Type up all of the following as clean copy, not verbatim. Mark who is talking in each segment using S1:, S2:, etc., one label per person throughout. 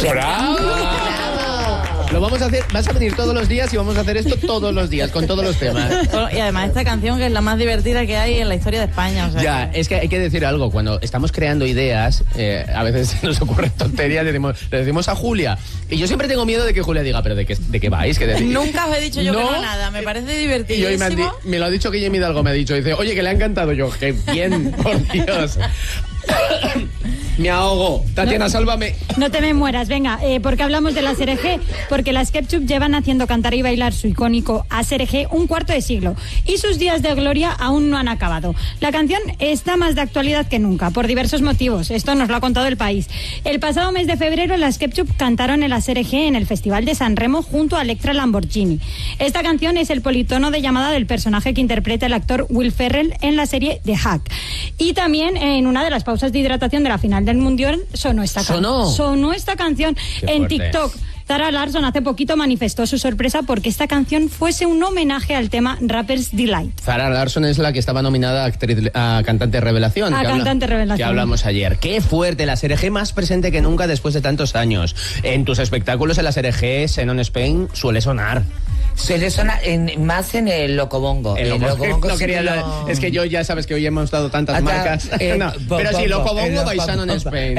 S1: ¡Bravo! Lo vamos a hacer, vas a venir todos los días y vamos a hacer esto todos los días, con todos los temas.
S2: Y además esta canción que es la más divertida que hay en la historia de España. O sea,
S1: ya, es que hay que decir algo, cuando estamos creando ideas, a veces nos ocurren tonterías, le decimos a Julia, y yo siempre tengo miedo de que Julia diga, pero ¿de qué vais?
S2: Nunca os he dicho yo que no nada, me parece divertidísimo.
S1: Y hoy me lo ha dicho Guillermo Hidalgo, me ha dicho, dice, oye, que le ha encantado. Yo, qué bien, por Dios. Me ahogo. Tatiana, sálvame.
S3: No te me mueras, venga, porque hablamos de la SRG, porque las Ketchup llevan haciendo cantar y bailar su icónico ASRG un cuarto de siglo y sus días de gloria aún no han acabado. La canción está más de actualidad que nunca, por diversos motivos. Esto nos lo ha contado El País. El pasado mes de febrero las Ketchup cantaron el ASRG en el Festival de San Remo junto a Electra Lamborghini. Esta canción es el politono de llamada del personaje que interpreta el actor Will Ferrell en la serie The Hack. Y también en una de las pausas de hidratación de la final del Mundial sonó esta canción en TikTok. Zara Larsson hace poquito manifestó su sorpresa porque esta canción fuese un homenaje al tema Rapper's Delight.
S1: Zara Larsson es la que estaba nominada a Cantante Revelación. Que hablamos ayer. Qué fuerte, la SRG más presente que nunca después de tantos años. En tus espectáculos en la SRG, Xenon Spain, suele sonar.
S4: Suele sonar más en el Locobongo.
S1: Es que yo ya sabes que hoy hemos dado tantas marcas. Pero sí, Locobongo by Xenon Spain.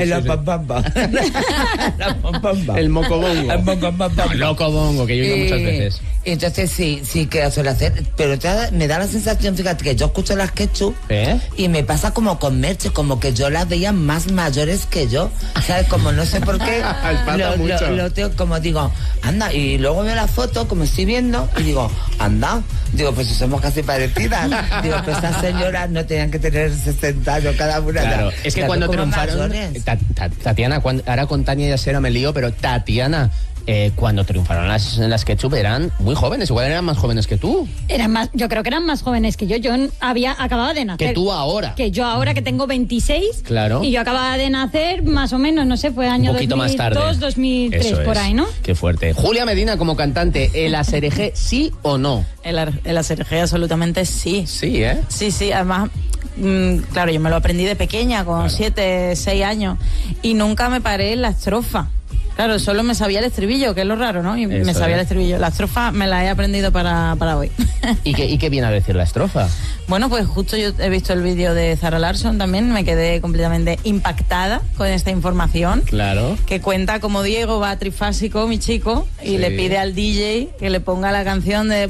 S1: El Mocobongo. Locobongo, que yo he ido muchas veces.
S4: Entonces sí que suele hacer. Pero me da la sensación, fíjate, que yo escucho las Ketchup y me pasa como con Merche, como que yo las veía más mayores que yo. ¿Sabes? Como no sé por qué. Lo tengo, como digo, anda, y luego veo la foto, como estoy viendo, y digo, anda. Digo, pues si somos casi parecidas. Digo, pues estas señoras no tenían que tener 60 años cada una.
S1: Claro, es que cuando triunfaron, Tatiana, ahora con Tania y Asera me lío, pero Tatiana, cuando triunfaron las Ketchup eran muy jóvenes, igual eran más jóvenes que tú.
S3: Yo creo que eran más jóvenes que yo. Yo acababa de nacer.
S1: Que tú ahora.
S3: Que yo ahora que tengo 26.
S1: Claro.
S3: Y yo acababa de nacer más o menos, no sé, fue año 2002, 2003, eso por ahí, ¿no?
S1: Qué fuerte. Julia Medina como cantante, ¿el ASRG sí o no?
S2: El ASRG absolutamente sí.
S1: Sí, ¿eh?
S2: Sí, además... claro, yo me lo aprendí de pequeña, con 7, 6 años, y nunca me paré en la estrofa. Claro, solo me sabía el estribillo, que es lo raro, ¿no? Y eso me sabía el estribillo. La estrofa me la he aprendido para hoy.
S1: ¿Y qué viene a decir la estrofa?
S2: Bueno, pues justo yo he visto el vídeo de Zara Larsson también, me quedé completamente impactada con esta información.
S1: Claro.
S2: Que cuenta cómo Diego va trifásico, mi chico, y le pide al DJ que le ponga la canción de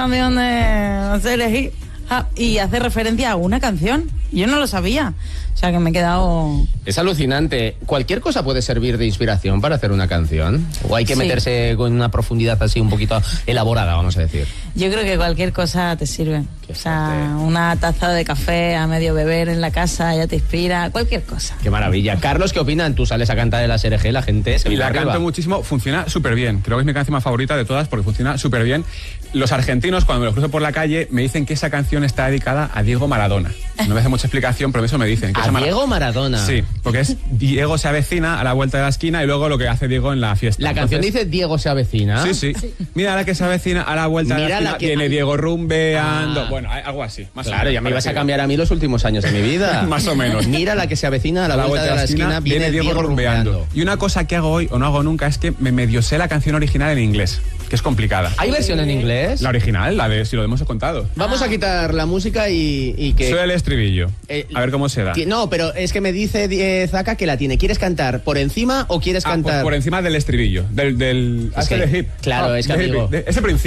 S2: elegir. Y hace referencia a una canción. Yo no lo sabía. O sea que me he quedado...
S1: Es alucinante. ¿Cualquier cosa puede servir de inspiración para hacer una canción? ¿O hay que meterse con una profundidad así un poquito elaborada, vamos a decir?
S2: Yo creo que cualquier cosa te sirve. O sea, una taza de café a medio beber en la casa ya te inspira. Cualquier cosa.
S1: Qué maravilla. Carlos, ¿qué opinan? Tú sales a cantar de la SRG, la gente se viene arriba.
S5: La canto muchísimo, funciona súper bien. Creo que es mi canción más favorita de todas porque funciona súper bien. Los argentinos, cuando me los cruzo por la calle, me dicen que esa canción está dedicada a Diego Maradona. No me hace mucha explicación, pero eso me dicen. Que
S1: Diego Maradona?
S5: Sí, porque es Diego se avecina a la vuelta de la esquina y luego lo que hace Diego en la fiesta.
S1: ¿La canción dice Diego se avecina?
S5: Sí. Mira la que se avecina a la vuelta de la esquina, viene Diego rumbeando. Bueno, algo así.
S1: Claro, ya me ibas a cambiar a mí los últimos años de mi vida.
S5: Más o menos.
S1: Mira la que se avecina a la vuelta de la esquina, viene Diego rumbeando.
S5: Y una cosa que hago hoy o no hago nunca es que me medio sé la canción original en inglés, que es complicada.
S1: ¿Hay versión en inglés?
S5: La original, la de si lo hemos contado.
S1: Vamos a quitar la música y que...
S5: Soy el estribillo. A ver cómo se da.
S1: No, pero es que me dice Zaka que la tiene. ¿Quieres cantar por encima o quieres cantar...?
S5: Por encima del estribillo, del
S1: hip. Claro, es que amigo...
S5: Ese principio.